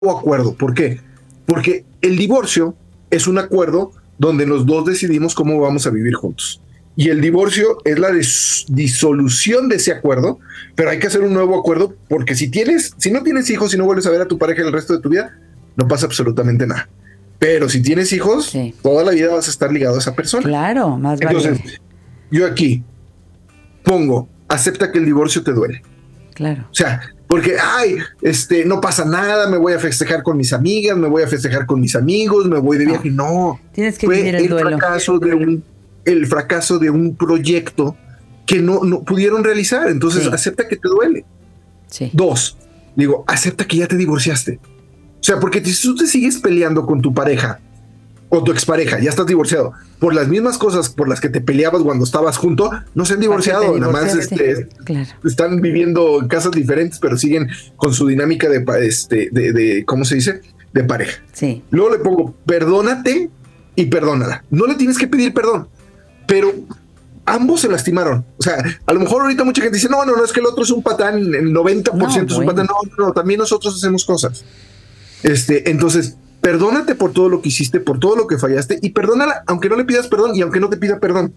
acuerdo. ¿Por qué? Porque el divorcio es un acuerdo donde los dos decidimos cómo vamos a vivir juntos. Y el divorcio es la disolución de ese acuerdo, pero hay que hacer un nuevo acuerdo porque si no tienes hijos y no vuelves a ver a tu pareja el resto de tu vida, no pasa absolutamente nada. Pero si tienes hijos, Sí. toda la vida vas a estar ligado a esa persona. Claro, más Entonces, vale. yo aquí pongo, acepta que el divorcio te duele. Claro. O sea, porque, no pasa nada, me voy a festejar con mis amigas, me voy a festejar con mis amigos, me voy de viaje. No, tienes que fue vivir el duelo. El fracaso de un proyecto que no pudieron realizar. Entonces, acepta que te duele. Sí. 2, acepta que ya te divorciaste. O sea, porque si tú te sigues peleando con tu pareja o tu expareja, ya estás divorciado, por las mismas cosas por las que te peleabas cuando estabas junto, no se han divorciado, nada más claro. están viviendo en casas diferentes, pero siguen con su dinámica de ¿cómo se dice? De pareja. Sí. Luego le pongo, perdónate y perdónala. No le tienes que pedir perdón, pero ambos se lastimaron. O sea, a lo mejor ahorita mucha gente dice, no, es que el otro es un patán, el 90% es un patán. No, también nosotros hacemos cosas. Entonces, perdónate por todo lo que hiciste, por todo lo que fallaste, y perdónala, aunque no le pidas perdón y aunque no te pida perdón.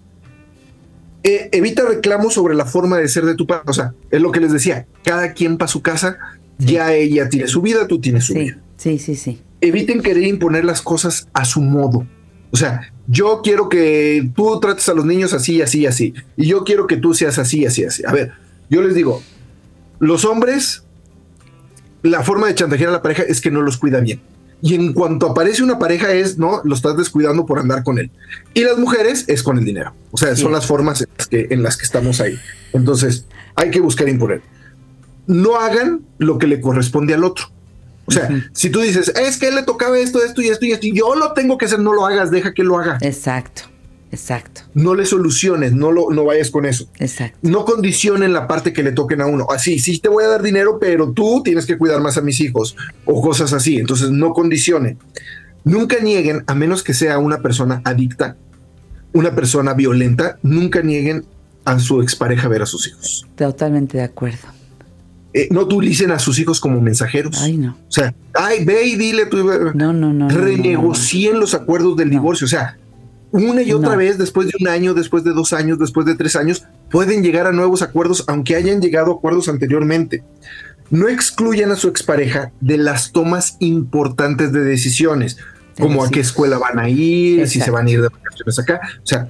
Evita reclamos sobre la forma de ser de tu pareja. O sea, es lo que les decía, cada quien para su casa, ya ella tiene su vida, tú tienes su vida. Sí. Eviten querer imponer las cosas a su modo. O sea, yo quiero que tú trates a los niños así, así, así, y yo quiero que tú seas así, así, así. A ver, yo les digo, los hombres, la forma de chantajear a la pareja es que no los cuida bien. Y en cuanto aparece una pareja no, lo estás descuidando por andar con él. Y las mujeres es con el dinero. O sea, son las formas en las que estamos ahí. Entonces, hay que buscar imponer. No hagan lo que le corresponde al otro. O sea, si tú dices, es que él le tocaba esto, y yo lo tengo que hacer, no lo hagas, deja que lo haga. Exacto. No le soluciones, no vayas con eso. Exacto. No condicionen la parte que le toquen a uno. Así, sí te voy a dar dinero, pero tú tienes que cuidar más a mis hijos o cosas así. Entonces no condicionen. Nunca nieguen, a menos que sea una persona adicta, una persona violenta, nunca nieguen a su expareja ver a sus hijos. Totalmente de acuerdo. No utilicen a sus hijos como mensajeros. Ay, no. O sea, ve y dile tú. No. Renegocien los acuerdos del divorcio. O sea, una y otra vez, después de 1 año, después de 2 años, después de 3 años, pueden llegar a nuevos acuerdos, aunque hayan llegado a acuerdos anteriormente. No excluyan a su expareja de las tomas importantes de decisiones, como a qué escuela van a ir, si se van a ir de vacaciones acá. O sea,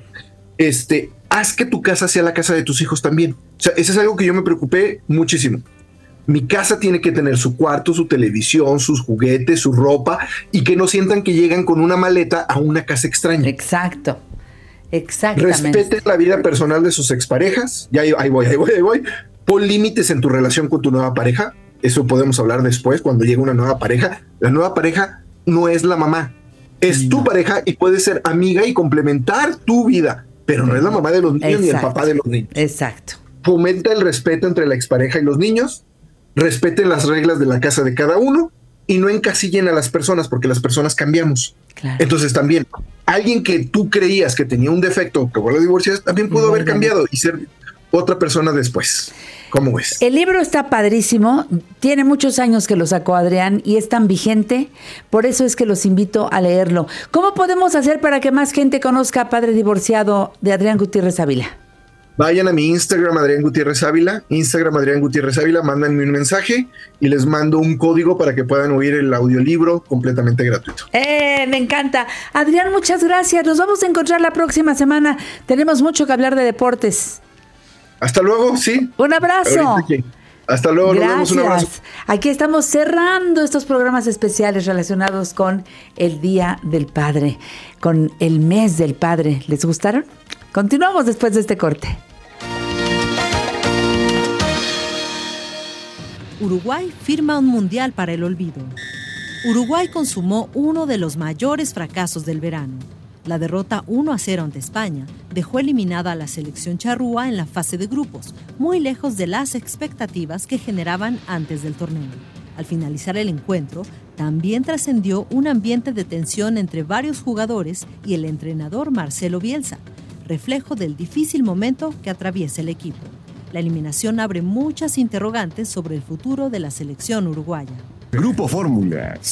haz que tu casa sea la casa de tus hijos también. O sea, eso es algo que yo me preocupé muchísimo. Mi casa tiene que tener su cuarto, su televisión, sus juguetes, su ropa, y que no sientan que llegan con una maleta a una casa extraña. Exacto. Exactamente. Respeten la vida personal de sus exparejas. Ya ahí voy. Pon límites en tu relación con tu nueva pareja. Eso podemos hablar después cuando llegue una nueva pareja. La nueva pareja no es la mamá. Es tu pareja y puede ser amiga y complementar tu vida, pero no es la mamá de los niños ni el papá de los niños. Exacto. Fomenta el respeto entre la expareja y los niños. Respeten las reglas de la casa de cada uno y no encasillen a las personas, porque las personas cambiamos. Claro. Entonces también, alguien que tú creías que tenía un defecto, que vos lo divorcias, también pudo haber cambiado y ser otra persona después. ¿Cómo ves? El libro está padrísimo, tiene muchos años que lo sacó Adrián y es tan vigente, por eso es que los invito a leerlo. ¿Cómo podemos hacer para que más gente conozca a Padre Divorciado de Adrián Gutiérrez Ávila? Vayan a mi Instagram, Adrián Gutiérrez Ávila, mándenme un mensaje y les mando un código para que puedan oír el audiolibro completamente gratuito. Me encanta. Adrián, muchas gracias. Nos vamos a encontrar la próxima semana. Tenemos mucho que hablar de deportes. Hasta luego, sí. Un abrazo. Hasta luego, gracias. Nos vemos, un abrazo. Aquí estamos cerrando estos programas especiales relacionados con el Día del Padre, con el mes del Padre. ¿Les gustaron? Continuamos después de este corte. Uruguay firma un mundial para el olvido. Uruguay consumó uno de los mayores fracasos del verano. La derrota 1-0 ante España dejó eliminada a la selección charrúa en la fase de grupos, muy lejos de las expectativas que generaban antes del torneo. Al finalizar el encuentro, también trascendió un ambiente de tensión entre varios jugadores y el entrenador Marcelo Bielsa, reflejo del difícil momento que atraviesa el equipo. La eliminación abre muchas interrogantes sobre el futuro de la selección uruguaya. Grupo Fórmula.